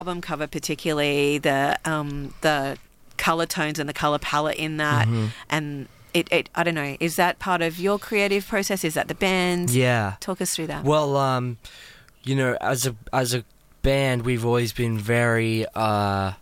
album cover, particularly the color tones and the color palette in that, and it I don't know, is that part of your creative process? Is that the band's? Yeah. Talk us through that. Well, you know, as a band, we've always been very kind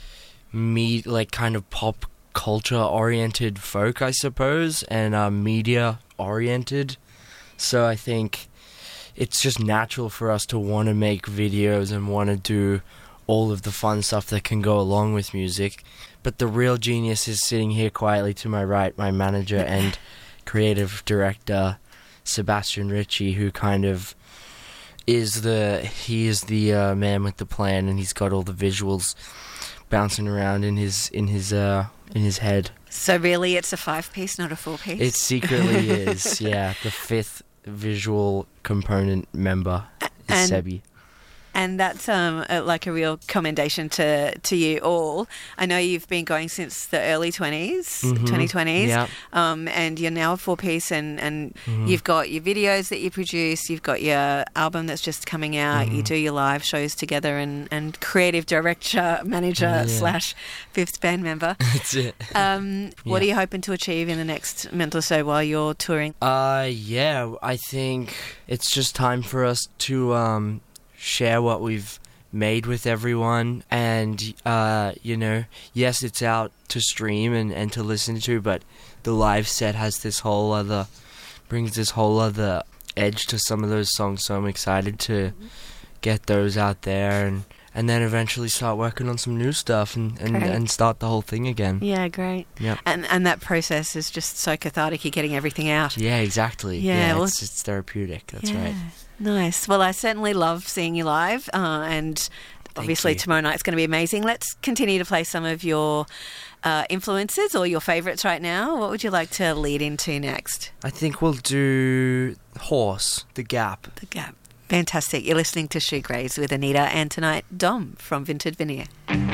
of pop culture oriented folk, I suppose, and media oriented. So I think it's just natural for us to want to make videos and want to do all of the fun stuff that can go along with music. But the real genius is sitting here quietly to my right, my manager and creative director, Sebastian Ritchie, who kind of is the man with the plan, and he's got all the visuals bouncing around in his head. So really, it's a 5-piece, not a 4-piece? It secretly is, yeah. The 5th visual component member is Sebi. And that's like a real commendation to you all. I know you've been going since the early 2020s, yep. And you're now a 4-piece, and you've got your videos that you produce, you've got your album that's just coming out, you do your live shows together, and creative director, manager / 5th band member. That's it. What are you hoping to achieve in the next month or so while you're touring? I think it's just time for us to share what we've made with everyone, and you know, yes, it's out to stream and to listen to, but the live set has brings this whole other edge to some of those songs, so I'm excited to get those out there and then eventually start working on some new stuff and start the whole thing again. Yeah, great. Yep. And that process is just so cathartic, you're getting everything out. Yeah, exactly. Yeah, well, it's therapeutic, that's right. Nice. Well, I certainly love seeing you live, and obviously tomorrow night's going to be amazing. Let's continue to play some of your influences or your favourites right now. What would you like to lead into next? I think we'll do Horse, The Gap. The Gap. Fantastic. You're listening to Shoegaze with Anita, and tonight Dom from Vintage Veneer.